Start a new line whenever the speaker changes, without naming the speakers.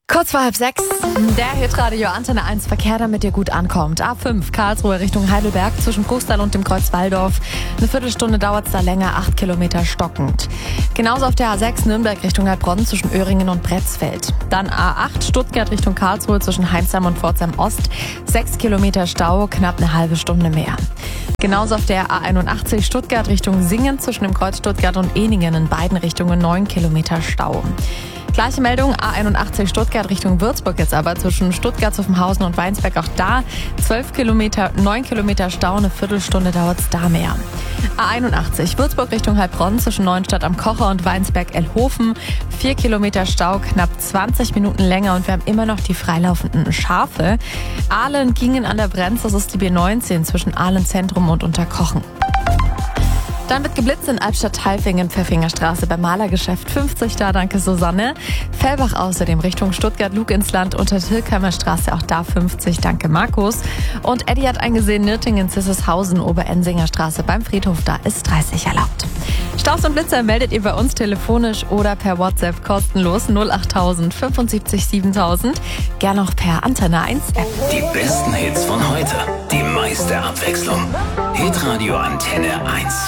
Kurz vor 5:30, der Hitradio Antenne 1 Verkehr, damit ihr gut ankommt. A5 Karlsruhe Richtung Heidelberg zwischen Coestal und dem Kreuz Walldorf. Eine Viertelstunde dauert es da länger, 8 Kilometer stockend. Genauso auf der A6 Nürnberg Richtung Heilbronn zwischen Öhringen und Bretzfeld. Dann A8 Stuttgart Richtung Karlsruhe zwischen Heinsheim und Pforzheim Ost. 6 Kilometer Stau, knapp eine halbe Stunde mehr. Genauso auf der A81 Stuttgart Richtung Singen zwischen dem Kreuz Stuttgart und Ehningen in beiden Richtungen 9 Kilometer Stau. Gleiche Meldung, A81 Stuttgart Richtung Würzburg jetzt aber zwischen Stuttgart, Zuffenhausen und Weinsberg. Auch da 12 Kilometer, 9 Kilometer Stau, eine Viertelstunde dauert es da mehr. A81 Würzburg Richtung Heilbronn zwischen Neuenstadt am Kocher und Weinsberg-Ellhofen. 4 Kilometer Stau, knapp 20 Minuten länger und wir haben immer noch die freilaufenden Schafe. Ahlen gingen an der Brenz, das ist die B19 zwischen Ahlen Zentrum und Unterkochen. Dann wird geblitzt in Albstadt-Halfingen, Pfeffingerstraße beim Malergeschäft 50 da, danke Susanne. Fellbach außerdem Richtung Stuttgart-Lug ins Land unter Tilkheimer Straße, auch da 50, danke Markus. Und Eddie hat eingesehen, Nürtingen, Zisselshausen, Oberensinger Straße beim Friedhof, da ist 30 erlaubt. Staus und Blitzer meldet ihr bei uns telefonisch oder per WhatsApp kostenlos 08000 75 7000. Gern auch per Antenne 1 App.
Die besten Hits von heute, die meiste Abwechslung. Hitradio Antenne 1.